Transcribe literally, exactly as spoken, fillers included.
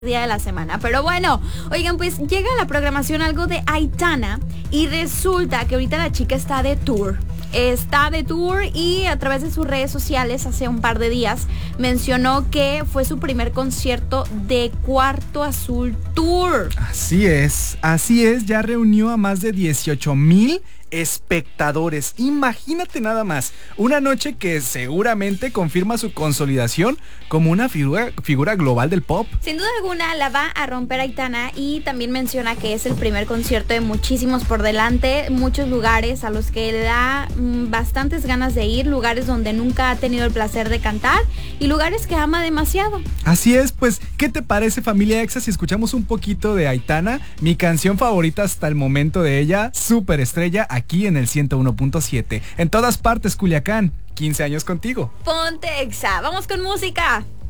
día de la semana. Pero bueno, oigan, pues llega a la programación algo de Aitana y resulta que ahorita la chica está de tour. Está de tour y a través de sus redes sociales hace un par de días mencionó que fue su primer concierto de Cuarto Azul Tour. Así es, así es, ya reunió a más de dieciocho mil espectadores. Imagínate nada más, una noche que seguramente confirma su consolidación como una figura, figura global del pop. Sin duda alguna la va a romper Aitana y también menciona que es el primer concierto de muchísimos por delante, muchos lugares a los que le da mmm, bastantes ganas de ir, lugares donde nunca ha tenido el placer de cantar y lugares que ama demasiado. Así es, pues, ¿qué te parece, familia Exa, si escuchamos un poquito de Aitana? Mi canción favorita hasta el momento de ella, Superestrella, aquí en el ciento uno punto siete. En todas partes, Culiacán. quince años contigo. Ponte Exa, vamos con música.